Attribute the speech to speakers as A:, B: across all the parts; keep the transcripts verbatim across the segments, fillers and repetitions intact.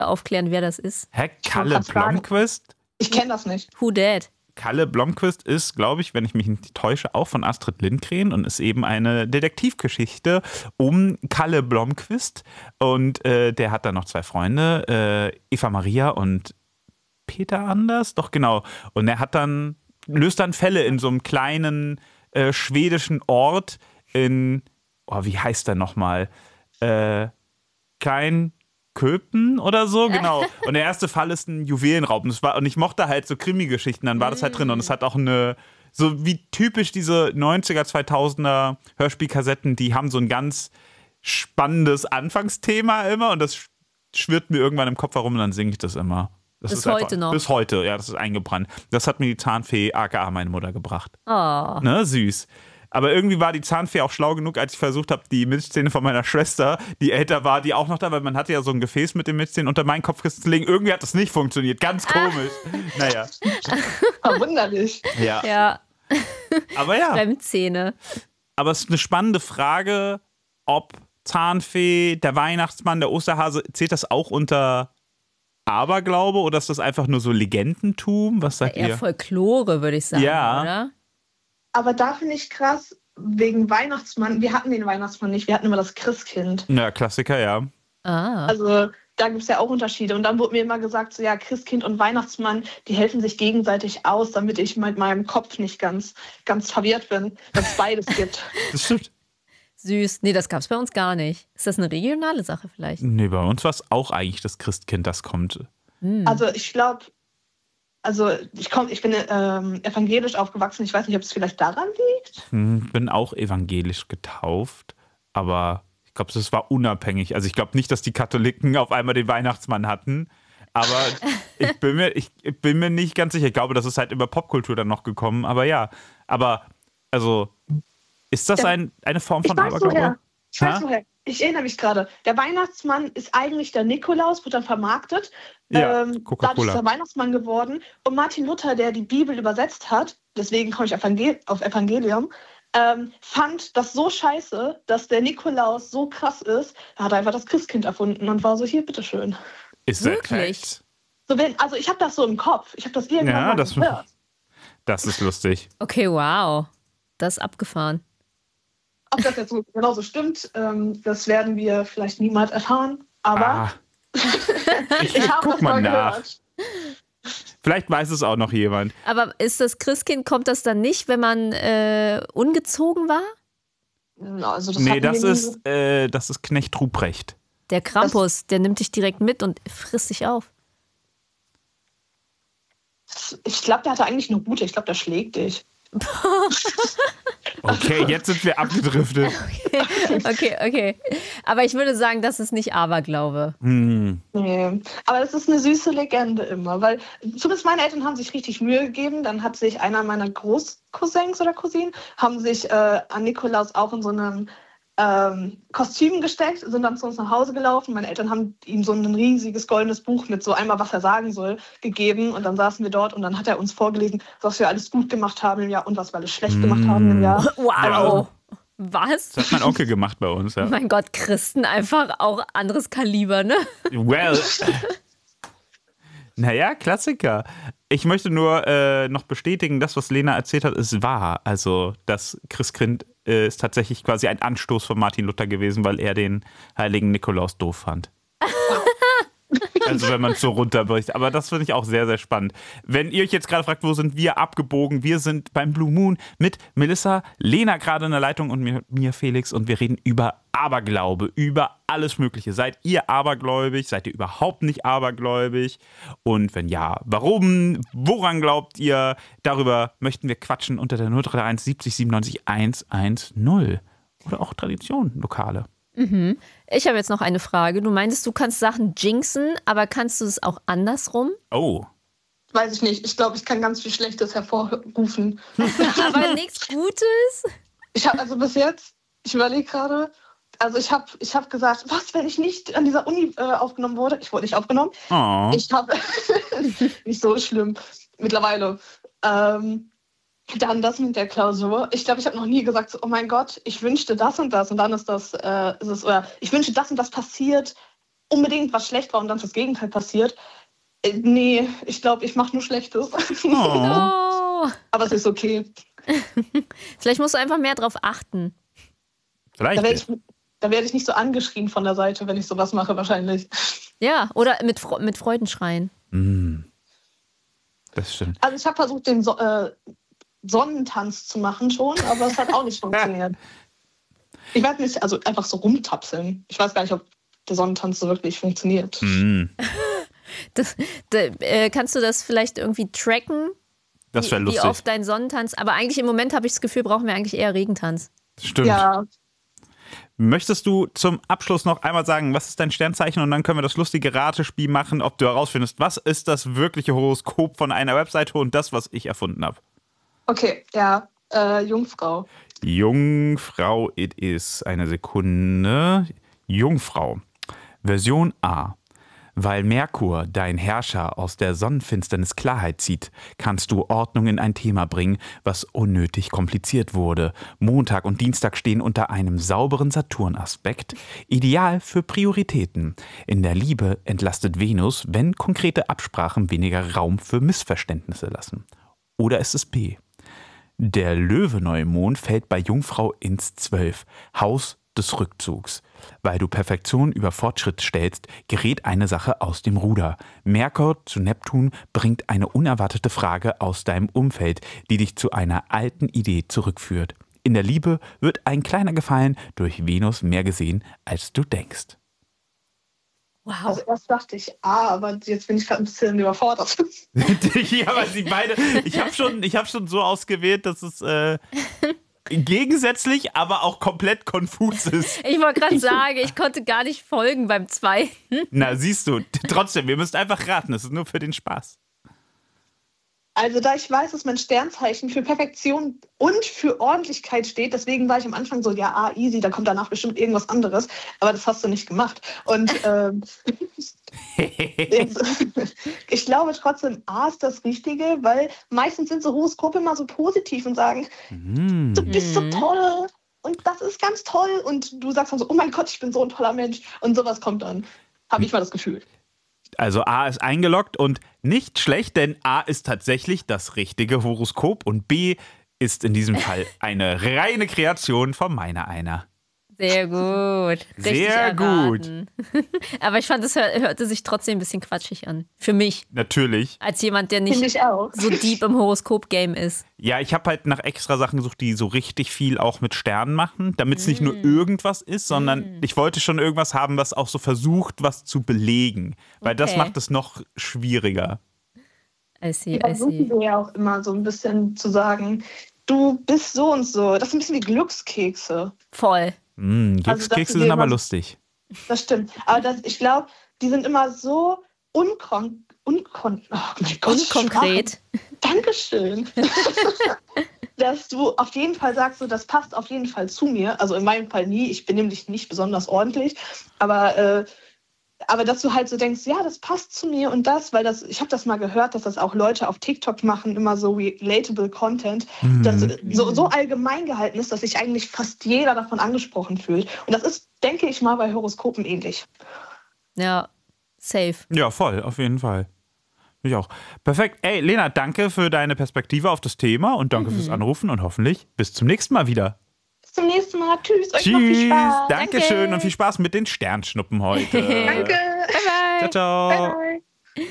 A: aufklären, wer das ist?
B: Hä, Kalle Blomqvist?
C: Ich kenne das nicht.
A: Who dat?
B: Kalle Blomqvist ist, glaube ich, wenn ich mich nicht täusche, auch von Astrid Lindgren und ist eben eine Detektivgeschichte um Kalle Blomqvist. Und äh, der hat dann noch zwei Freunde, äh, Eva Maria und Peter Anders, doch genau. Und er hat dann, löst dann Fälle in so einem kleinen äh, schwedischen Ort in, oh, wie heißt der nochmal? Äh, Klein... Köpen oder so, genau. Und der erste Fall ist ein Juwelenraub. Und, das war, und ich mochte halt so Krimi-Geschichten, dann war das halt drin. Und es hat auch eine, so wie typisch diese neunziger, zweitausender Hörspielkassetten, die haben so ein ganz spannendes Anfangsthema immer und das schwirrt mir irgendwann im Kopf herum und dann singe ich das immer. Das
A: bis
B: ist einfach,
A: heute noch?
B: Bis heute, ja, das ist eingebrannt. Das hat mir die Zahnfee aka meine Mutter gebracht.
A: Oh.
B: Ne, süß. Aber irgendwie war die Zahnfee auch schlau genug, als ich versucht habe, die Milchzähne von meiner Schwester, die älter war, die auch noch da, weil man hatte ja so ein Gefäß mit den Milchzähnen unter meinen Kopfkissen zu legen. Irgendwie hat das nicht funktioniert. Ganz komisch. Ah. Naja.
C: Verwunderlich.
B: Ja.
A: Ja.
B: Aber ja.
A: Fremdzähne.
B: Aber es ist eine spannende Frage, ob Zahnfee, der Weihnachtsmann, der Osterhase, zählt das auch unter Aberglaube oder ist das einfach nur so Legendentum? Was sagt
A: ja, eher
B: ihr?
A: Folklore, würde ich sagen,
B: ja.
A: oder?
C: Aber da finde ich krass, wegen Weihnachtsmann, wir hatten den Weihnachtsmann nicht, wir hatten immer das Christkind.
B: Ja, Klassiker, ja.
A: Ah.
C: Also da gibt es ja auch Unterschiede. Und dann wurde mir immer gesagt, so ja, Christkind und Weihnachtsmann, die helfen sich gegenseitig aus, damit ich mit meinem Kopf nicht ganz, ganz verwirrt bin, dass es beides gibt.
B: Das stimmt.
A: Süß. Nee, das gab es bei uns gar nicht. Ist das eine regionale Sache vielleicht?
B: Nee, bei uns war es auch eigentlich das Christkind, das kommt.
A: Hm.
C: Also ich glaube, also ich komm, ich bin ähm, evangelisch aufgewachsen. Ich weiß nicht, ob es vielleicht daran liegt.
B: Hm, bin auch evangelisch getauft, aber ich glaube, das war unabhängig. Also ich glaube nicht, dass die Katholiken auf einmal den Weihnachtsmann hatten, aber ich bin mir, ich bin mir nicht ganz sicher. Ich glaube, das ist halt über Popkultur dann noch gekommen, aber ja. Aber, also, ist das
C: Ja.
B: ein, eine Form von
C: Ich weiß
B: Aberglaube?
C: woher. Ich weiß
B: Ha?
C: woher. Ich erinnere mich gerade. Der Weihnachtsmann ist eigentlich der Nikolaus, wird dann vermarktet.
B: Ja,
C: ähm,
B: Coca-Cola.
C: dadurch ist er Weihnachtsmann geworden. Und Martin Luther, der die Bibel übersetzt hat, deswegen komme ich Evangel- auf Evangelium, ähm, fand das so scheiße, dass der Nikolaus so krass ist, er hat einfach das Christkind erfunden und war so, hier, bitteschön.
B: Ist
A: Wirklich?
B: Fact?
C: So, wenn, also ich habe das so im Kopf. Ich habe das irgendwann
B: Ja,
C: mal
B: das-
C: gehört.
B: Das ist lustig.
A: Okay, wow. Das ist abgefahren.
C: Ob das jetzt so genauso stimmt, ähm, das werden wir vielleicht niemals erfahren. Aber
B: Ah, ich
C: ich habe
B: guck
C: das
B: mal
C: mal
B: nach.
C: gehört.
B: Vielleicht weiß es auch noch jemand.
A: Aber ist das Christkind, kommt das dann nicht, wenn man äh, ungezogen war?
C: Ja, also das
B: Nee,
C: hatten
B: das
C: wir nie
B: ist, äh, das ist Knecht Ruprecht.
A: Der Krampus, der nimmt dich direkt mit und frisst dich auf.
C: so. Ich glaube, der hatte eigentlich nur Gute. Ich glaube, der schlägt dich.
B: Okay, jetzt sind wir abgedriftet.
A: Okay, okay. Aber ich würde sagen, das ist nicht Aberglaube.
B: Hm.
C: Nee. Aber das ist eine süße Legende immer, weil zumindest meine Eltern haben sich richtig Mühe gegeben. Dann hat sich einer meiner Großcousins oder Cousinen haben sich äh, an Nikolaus auch in so einem ähm, Kostüm gesteckt, sind dann zu uns nach Hause gelaufen. Meine Eltern haben ihm so ein riesiges goldenes Buch mit so einmal, was er sagen soll, gegeben. Und dann saßen wir dort und dann hat er uns vorgelesen, was wir alles gut gemacht haben im Jahr und was wir alles schlecht gemacht haben im Jahr.
A: Wow. Was?
B: Das hat mein Onkel gemacht bei uns, ja.
A: Mein Gott, Christen einfach auch anderes Kaliber, ne?
B: Well. Naja, Klassiker. Ich möchte nur äh, noch bestätigen, das, was Lena erzählt hat, ist wahr. Also das Christkind äh, ist tatsächlich quasi ein Anstoß von Martin Luther gewesen, weil er den heiligen Nikolaus doof fand. Also wenn man es so runterbricht. Aber das finde ich auch sehr, sehr spannend. Wenn ihr euch jetzt gerade fragt, wo sind wir abgebogen? Wir sind beim Blue Moon mit Melissa, Lena gerade in der Leitung und mir, mir Felix. Und wir reden über Aberglaube, über alles Mögliche. Seid ihr abergläubig? Seid ihr überhaupt nicht abergläubig? Und wenn ja, warum? Woran glaubt ihr? Darüber möchten wir quatschen unter der null drei eins siebzig siebenundneunzig hundertzehn. Oder auch Tradition, lokale.
A: Mhm. Ich habe jetzt noch eine Frage. Du meintest, du kannst Sachen jinxen, aber kannst du es auch andersrum?
B: Oh.
C: Weiß ich nicht. Ich glaube, ich kann ganz viel Schlechtes hervorrufen.
A: Aber nichts Gutes?
C: Ich habe also bis jetzt, ich überlege gerade, also ich habe ich hab gesagt, was, wenn ich nicht an dieser Uni äh, aufgenommen wurde? Ich wurde nicht aufgenommen.
B: Oh.
C: Ich habe, nicht so schlimm, mittlerweile. Ähm, dann das mit der Klausur. Ich glaube, ich habe noch nie gesagt, so, oh mein Gott, ich wünschte das und das. Und dann ist das, äh, ist es, oder ich wünsche das und das passiert, unbedingt was schlecht war und dann das Gegenteil passiert. Äh, nee, ich glaube, ich mache nur Schlechtes.
B: Oh.
A: Oh.
C: Aber es ist okay.
A: Vielleicht musst du einfach mehr drauf achten.
C: Da
B: Vielleicht.
C: werde ich, da werd ich nicht so angeschrien von der Seite, wenn ich sowas mache, wahrscheinlich.
A: Ja, oder mit, Fre- mit Freudenschreien.
B: Mm. Das stimmt.
C: Also ich habe versucht, den so äh, Sonnentanz zu machen schon, aber es hat auch nicht funktioniert. Ich weiß nicht, also einfach so rumtapseln. Ich weiß gar nicht, ob der Sonnentanz so wirklich funktioniert.
B: Mm.
A: Das, da, äh, kannst du das vielleicht irgendwie tracken?
B: Das wäre
A: wie,
B: lustig.
A: wie oft dein Sonnentanz. Aber eigentlich im Moment habe ich das Gefühl, brauchen wir eigentlich eher Regentanz.
B: Stimmt.
C: Ja,
B: Möchtest du zum Abschluss noch einmal sagen, was ist dein Sternzeichen? Und dann können wir das lustige Ratespiel machen, ob du herausfindest, was ist das wirkliche Horoskop von einer Webseite und das, was ich erfunden habe.
C: okay, ja, äh, Jungfrau.
B: Jungfrau, it is. Eine Sekunde. Jungfrau. Version A. Weil Merkur, dein Herrscher, aus der Sonnenfinsternis Klarheit zieht, kannst du Ordnung in ein Thema bringen, was unnötig kompliziert wurde. Montag und Dienstag stehen unter einem sauberen Saturn-Aspekt, ideal für Prioritäten. In der Liebe entlastet Venus, wenn konkrete Absprachen weniger Raum für Missverständnisse lassen. Oder ist es B? Der Löwe-Neumond fällt bei Jungfrau ins Zwölf, Haus des Rückzugs. Weil du Perfektion über Fortschritt stellst, gerät eine Sache aus dem Ruder. Merkur zu Neptun bringt eine unerwartete Frage aus deinem Umfeld, die dich zu einer alten Idee zurückführt. In der Liebe wird ein kleiner Gefallen durch Venus mehr gesehen, als du denkst.
A: Wow.
C: Also erst dachte ich, ah, aber jetzt bin ich gerade ein bisschen überfordert.
B: Ja, aber sie beide, ich habe schon, ich hab schon so ausgewählt, dass es äh, gegensätzlich, aber auch komplett konfus ist.
A: Ich wollte gerade sagen, ich konnte gar nicht folgen beim zweiten.
B: Na, siehst du, trotzdem, wir müssen einfach raten, das ist nur für den Spaß.
C: Also da ich weiß, dass mein Sternzeichen für Perfektion und für Ordentlichkeit steht, deswegen war ich am Anfang so, ja, ah, easy, da kommt danach bestimmt irgendwas anderes. Aber das hast du nicht gemacht. Und ähm, ich glaube trotzdem, A ist das Richtige, weil meistens sind so Horoskope immer so positiv und sagen,
B: Mm.
C: du bist so toll und das ist ganz toll. Und du sagst dann so, oh mein Gott, ich bin so ein toller Mensch. Und sowas kommt dann, habe ich mal das Gefühl.
B: Also A ist eingeloggt und nicht schlecht, denn A ist tatsächlich das richtige Horoskop und B ist in diesem Fall eine reine Kreation von meiner einer.
A: Sehr gut. Richtig
B: Sehr
A: erraten. Aber ich fand, es hör- hörte sich trotzdem ein bisschen quatschig an. Für mich.
B: Natürlich.
A: Als jemand, der
C: Finde
A: nicht
C: ich auch.
A: so deep im Horoskop-Game ist.
B: Ja, ich habe halt nach extra Sachen gesucht, die so richtig viel auch mit Sternen machen, damit es nicht nur irgendwas ist, sondern ich wollte schon irgendwas haben, was auch so versucht, was zu belegen. Weil das
A: Okay.
B: macht es noch schwieriger.
A: I see,
C: Die
A: I
C: versuchen
A: see.
C: wir ja auch immer so ein bisschen zu sagen, du bist so und so. Das ist ein bisschen wie Glückskekse.
A: Voll.
B: Mm,
C: Also, dass
B: Glückskekse
C: du
B: sind
C: dir
B: aber
C: immer-
B: lustig.
C: Das stimmt. Aber das, ich glaube, die sind immer so unkon... unkon oh mein Gott,
A: Unkonkret.
C: Sprache. Dankeschön. Dass du auf jeden Fall sagst, so, das passt auf jeden Fall zu mir. Also in meinem Fall nie. Ich bin nämlich nicht besonders ordentlich. Aber, äh, aber dass du halt so denkst, ja, das passt zu mir und das, weil das, ich habe das mal gehört, dass das auch Leute auf TikTok machen, immer so relatable Content, das so, so allgemein gehalten ist, dass sich eigentlich fast jeder davon angesprochen fühlt. Und das ist, denke ich mal, bei Horoskopen ähnlich.
A: Ja, safe.
B: Ja, voll, auf jeden Fall. Ich auch. Perfekt. Ey, Lena, danke für deine Perspektive auf das Thema und danke fürs Anrufen und hoffentlich bis zum nächsten Mal wieder.
C: Bis zum nächsten Mal. Tschüss. Euch noch viel
B: Tschüss.
C: Spaß.
B: Dankeschön
A: Danke.
B: und viel Spaß mit den Sternschnuppen heute.
C: Danke.
A: Bye, bye.
B: Ciao, ciao.
C: Bye, bye.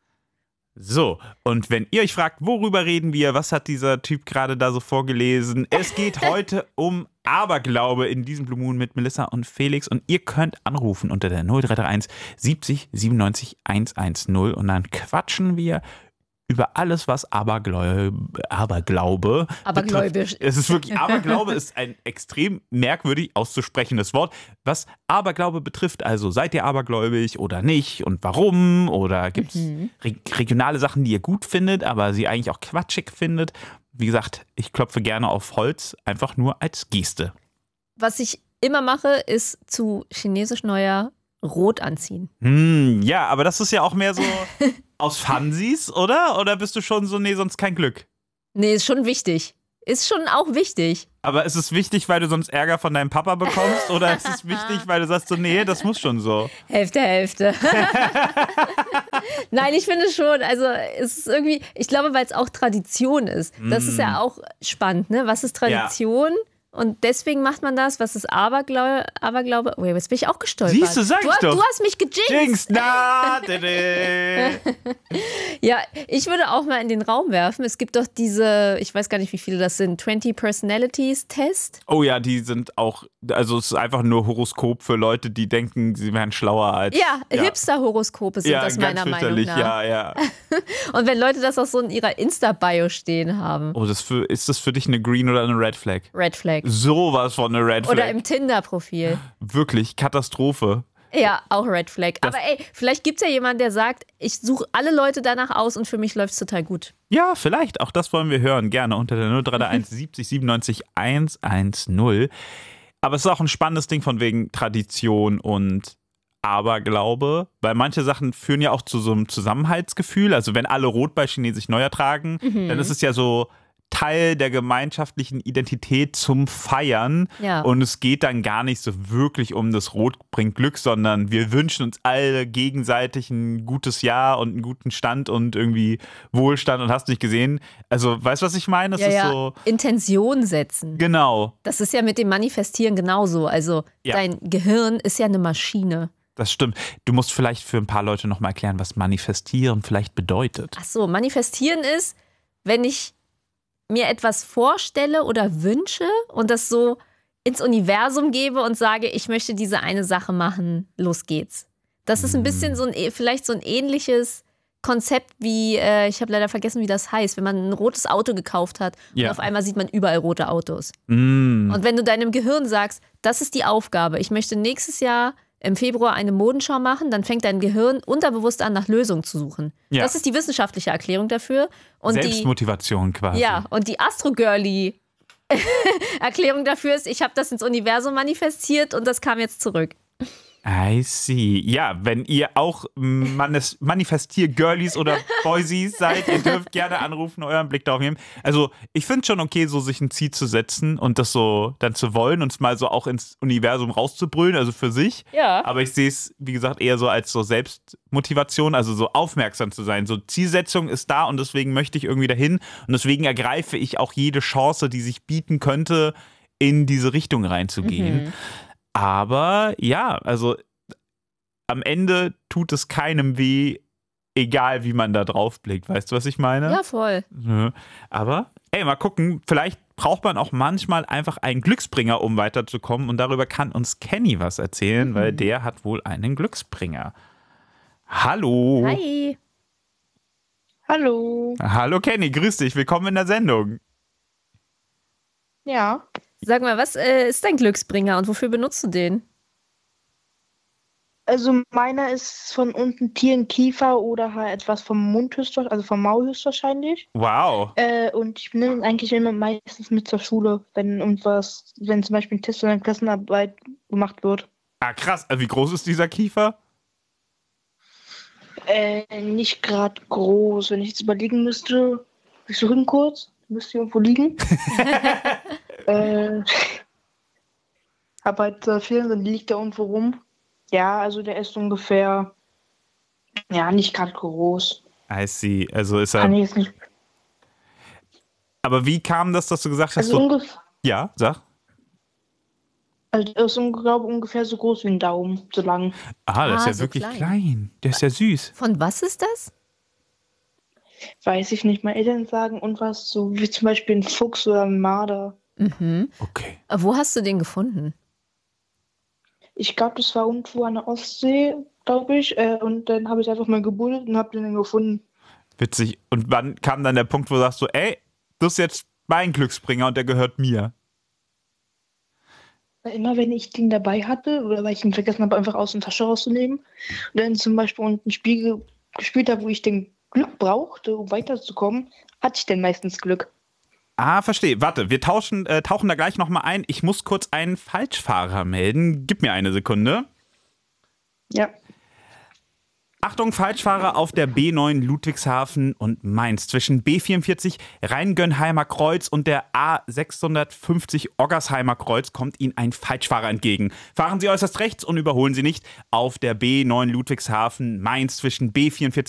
B: So, und wenn ihr euch fragt, worüber reden wir, was hat dieser Typ gerade da so vorgelesen? Es geht heute um Aberglaube in diesem Blue Moon mit Melissa und Felix und ihr könnt anrufen unter der null drei drei eins siebzig siebenundneunzig hundertzehn und dann quatschen wir über alles, was Abergläube, Aberglaube
A: Abergläubisch.
B: betrifft. Es ist wirklich, Aberglaube ist ein extrem merkwürdig auszusprechendes Wort. Was Aberglaube betrifft, also seid ihr abergläubig oder nicht und warum? Oder gibt es re regionale Sachen, die ihr gut findet, aber sie eigentlich auch quatschig findet? Wie gesagt, ich klopfe gerne auf Holz, einfach nur als Geste.
A: Was ich immer mache, ist zu chinesisch Neujahr rot anziehen.
B: Hm, ja, aber das ist ja auch mehr so aus Funsies, oder? Oder bist du schon so, nee, sonst kein Glück?
A: Nee, ist schon wichtig. ist schon auch wichtig.
B: Aber ist es wichtig, weil du sonst Ärger von deinem Papa bekommst? Oder ist es wichtig, weil du sagst so, nee, das muss schon so?
A: Hälfte, Hälfte. Nein, ich finde schon, also es ist irgendwie, ich glaube, weil es auch Tradition ist. Das mm. ist ja auch spannend, ne? Was ist Tradition? Ja. Und deswegen macht man das. Was ist Aberglaube? Aberglaube? Oh, jetzt bin ich auch gestolpert.
B: Siehst du, sag ich
A: du,
B: doch.
A: Du hast mich gejinxt.
B: Jinx, na,
A: ja, ich würde auch mal in den Raum werfen. Es gibt doch diese, ich weiß gar nicht, wie viele das sind, zwanzig Personalities Test.
B: Oh ja, die sind auch, also es ist einfach nur Horoskop für Leute, die denken, sie wären schlauer als...
A: Ja, ja. Hipster-Horoskope sind
B: ja,
A: das meiner Meinung nach.
B: Ja, ja.
A: Und wenn Leute das auch so in ihrer Insta-Bio stehen haben.
B: Oh, das für, ist das für dich eine Green oder eine Red Flag?
A: Red Flag.
B: Sowas von eine Red Flag.
A: Oder im Tinder-Profil.
B: Wirklich, Katastrophe.
A: Ja, auch Red Flag. Aber ey, vielleicht gibt es ja jemanden, der sagt, ich suche alle Leute danach aus und für mich läuft es total gut.
B: Ja, vielleicht. Auch das wollen wir hören. Gerne unter der null drei drei eins siebzig siebenundneunzig hundertzehn. Aber es ist auch ein spannendes Ding von wegen Tradition und Aberglaube, weil manche Sachen führen ja auch zu so einem Zusammenhaltsgefühl. Also wenn alle rot bei Chinesisch Neujahr tragen, mhm. dann ist es ja so Teil der gemeinschaftlichen Identität zum Feiern. Ja. Und es geht dann gar nicht so wirklich um das Rot bringt Glück, sondern wir wünschen uns alle gegenseitig ein gutes Jahr und einen guten Stand und irgendwie Wohlstand und hast nicht gesehen. Also, weißt du, was ich meine? Das
A: ja,
B: ist
A: ja.
B: so
A: Intention setzen.
B: Genau.
A: Das ist ja mit dem Manifestieren genauso. Also, ja. Dein Gehirn ist ja eine Maschine.
B: Das stimmt. Du musst vielleicht für ein paar Leute noch mal erklären, was Manifestieren vielleicht bedeutet.
A: Ach so, Manifestieren ist, wenn ich mir etwas vorstelle oder wünsche und das so ins Universum gebe und sage, ich möchte diese eine Sache machen, los geht's. Das ist ein bisschen so ein, vielleicht so ein ähnliches Konzept wie, äh, ich habe leider vergessen, wie das heißt, wenn man ein rotes Auto gekauft hat
B: ja.
A: und auf einmal sieht man überall rote Autos.
B: Mm.
A: Und wenn du deinem Gehirn sagst, das ist die Aufgabe, ich möchte nächstes Jahr im Februar eine Modenschau machen, dann fängt dein Gehirn unterbewusst an, nach Lösungen zu suchen. Ja. Das ist die wissenschaftliche Erklärung dafür. Und
B: Selbstmotivation
A: die,
B: quasi.
A: Ja, und die Astro-Girly Erklärung dafür ist, ich habe das ins Universum manifestiert und das kam jetzt zurück.
B: I see. Ja, wenn ihr auch Manifestier-Girlies oder Boysies seid, ihr dürft gerne anrufen, euren Blick darauf nehmen. Also ich finde schon okay, so sich ein Ziel zu setzen und das so dann zu wollen und es mal so auch ins Universum rauszubrüllen, also für sich.
A: Ja.
B: Aber ich sehe es, wie gesagt, eher so als so Selbstmotivation, also so aufmerksam zu sein. So Zielsetzung ist da und deswegen möchte ich irgendwie dahin und deswegen ergreife ich auch jede Chance, die sich bieten könnte, in diese Richtung reinzugehen. Mhm. Aber ja, also am Ende tut es keinem weh, egal wie man da drauf blickt. Weißt du, was ich meine?
A: Ja, voll.
B: Aber, ey, mal gucken, vielleicht braucht man auch manchmal einfach einen Glücksbringer, um weiterzukommen. Und darüber kann uns Kenny was erzählen, mhm. weil der hat wohl einen Glücksbringer. Hallo.
A: Hi.
C: Hallo.
B: Hallo Kenny, grüß dich, willkommen in der Sendung.
C: Ja.
A: Sag mal, was äh, ist dein Glücksbringer und wofür benutzt du den?
C: Also meiner ist von unten Tierenkiefer oder halt etwas vom Mund höchstwahrscheinlich, also vom Maul höchstwahrscheinlich.
B: Wow.
C: Äh, und ich nehme ihn eigentlich immer meistens mit zur Schule, wenn irgendwas, wenn zum Beispiel ein Test oder eine Klassenarbeit gemacht wird.
B: Ah, krass. Wie groß ist dieser Kiefer?
C: Äh, nicht gerade groß. Wenn ich jetzt überlegen müsste, ich suche ihn kurz, müsste irgendwo liegen. äh, hab halt äh, viel, dann liegt der irgendwo rum. Ja, also der ist ungefähr, ja, nicht gerade groß.
B: I see. Also ist er.
C: Kann ich jetzt nicht.
B: Aber wie kam das, dass du gesagt hast,
C: Also
B: so,
C: ungefähr.
B: Ja, sag.
C: Also er ist, glaube ich, ungefähr so groß wie ein Daumen, so lang.
B: Ah, das
A: Ah,
B: ist ja
A: so
B: wirklich
A: klein.
B: klein. Der ist ja süß.
A: Von was ist das?
C: Weiß ich nicht. Meine Eltern sagen und was, so wie zum Beispiel ein Fuchs oder ein Marder.
A: Mhm.
B: Okay.
A: Wo hast du den gefunden?
C: Ich glaube, das war irgendwo an der Ostsee, glaube ich. Äh, und dann habe ich einfach mal gebuddelt und habe den dann gefunden.
B: Witzig. Und wann kam dann der Punkt, wo du sagst so, ey, das ist jetzt mein Glücksbringer und der gehört mir?
C: Immer wenn ich den dabei hatte oder weil ich ihn vergessen habe, einfach aus der Tasche rauszunehmen und dann zum Beispiel unten ein Spiel gespielt habe, wo ich den Glück brauchte, um weiterzukommen, hatte ich dann meistens Glück.
B: Ah, verstehe. Warte, wir tauschen, äh, tauchen da gleich nochmal ein. Ich muss kurz einen Falschfahrer melden. Gib mir eine Sekunde.
C: Ja.
B: Achtung, Falschfahrer auf der B neun Ludwigshafen und Mainz. Zwischen B vierundvierzig Rheingönheimer Kreuz und der A sechshundertfünfzig Oggersheimer Kreuz kommt Ihnen ein Falschfahrer entgegen. Fahren Sie äußerst rechts und überholen Sie nicht auf der B neun Ludwigshafen Mainz zwischen B vierundvierzig